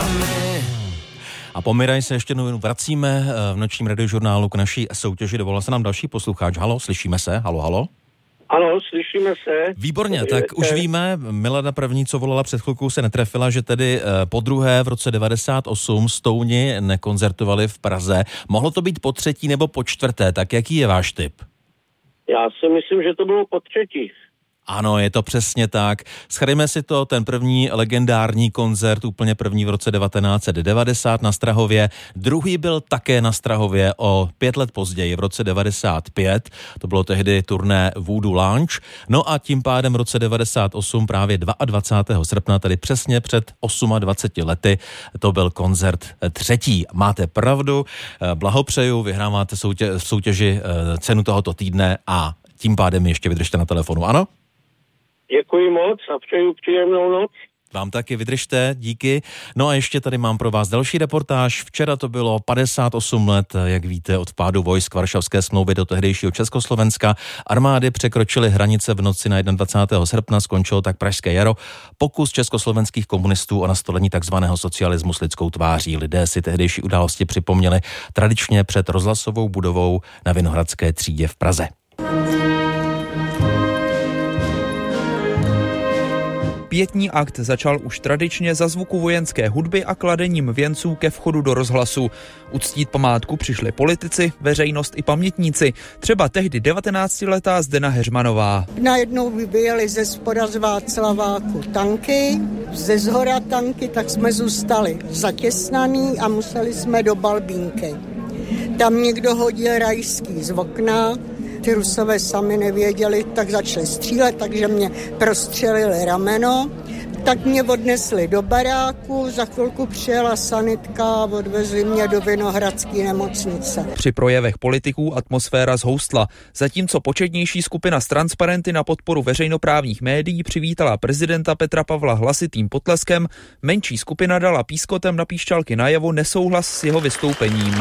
A po Miraj se ještě vracíme v nočním radiožurnálu k naší soutěži. Dovolal se nám další posluchač. Halo, slyšíme se? Halo? Ano, slyšíme se. Výborně, tak už víme, Milada první, co volala před chvilkou, se netrefila, že tedy po druhé v roce 98 Stouni nekoncertovali v Praze. Mohlo to být po třetí nebo po čtvrté, tak jaký je váš tip? Já si myslím, že to bylo po třetí. Ano, je to přesně tak. Shrajme si to, ten první legendární koncert, úplně první v roce 1990 na Strahově. Druhý byl také na Strahově o 5 let později, v roce 95. To bylo tehdy turné Voodoo Lounge. No a tím pádem v roce 98, právě 22. srpna, tedy přesně před 28 lety, to byl koncert třetí. Máte pravdu, blahopřeju, vyhráváte v soutěži cenu tohoto týdne a tím pádem ještě vydržte na telefonu, ano? Děkuji moc a přeju příjemnou noc. Vám taky vydržte, díky. No a ještě tady mám pro vás další reportáž. Včera to bylo 58 let, jak víte, od vpádu vojsk Varšavské smlouvy do tehdejšího Československa. Armády překročily hranice v noci na 21. srpna, skončilo tak Pražské jaro. Pokus československých komunistů o nastolení takzvaného socialismu s lidskou tváří. Lidé si tehdejší události připomněli tradičně před rozhlasovou budovou na Vinohradské třídě v Praze. Pietní akt začal už tradičně za zvuku vojenské hudby a kladením věnců ke vchodu do rozhlasu. Uctít památku přišli politici, veřejnost i pamětníci, třeba tehdy 19letá Zdena Heřmanová. Najednou vyjeli ze spoda z Václaváku tanky, ze zhora tanky, tak jsme zůstali zatěsnaný a museli jsme do Balbínky. Tam někdo hodil rajský z okna, ty Rusové sami nevěděli, tak začali střílet, takže mě prostřelili rameno. Tak mě odnesli do baráku, za chvilku přijela sanitka a odvezli mě do Vinohradské nemocnice. Při projevech politiků atmosféra zhoustla. Zatímco početnější skupina s transparenty na podporu veřejnoprávních médií přivítala prezidenta Petra Pavla hlasitým potleskem, menší skupina dala pískotem na píšťalky najevo nesouhlas s jeho vystoupením.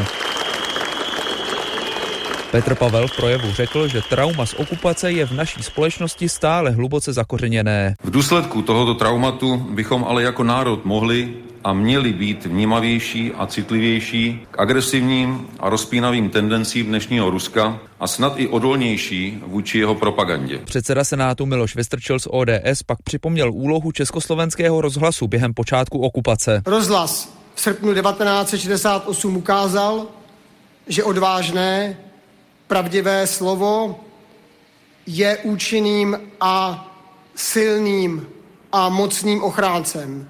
Petr Pavel v projevu řekl, že trauma z okupace je v naší společnosti stále hluboce zakořeněné. V důsledku tohoto traumatu bychom ale jako národ mohli a měli být vnímavější a citlivější k agresivním a rozpínavým tendencím dnešního Ruska a snad i odolnější vůči jeho propagandě. Předseda Senátu Miloš Vystrčil z ODS pak připomněl úlohu československého rozhlasu během počátku okupace. Rozhlas v srpnu 1968 ukázal, že odvážné, pravdivé slovo je účinným a silným a mocným ochráncem.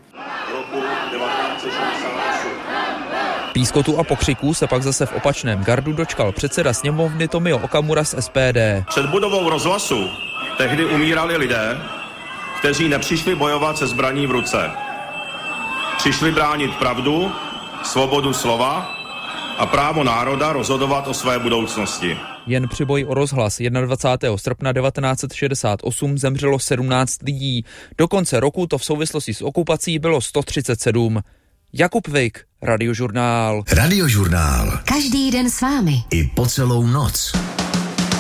Pískotu a pokřiků se pak zase v opačném gardu dočkal předseda sněmovny Tomio Okamura z SPD. Před budovou rozhlasu tehdy umírali lidé, kteří nepřišli bojovat se zbraní v ruce. Přišli bránit pravdu, svobodu slova a právo národa rozhodovat o své budoucnosti. Jen při boji o rozhlas 21. srpna 1968 zemřelo 17 lidí. Do konce roku to v souvislosti s okupací bylo 137. Jakub Vejk, Radiožurnál. Radiožurnál. Každý den s vámi. I po celou noc.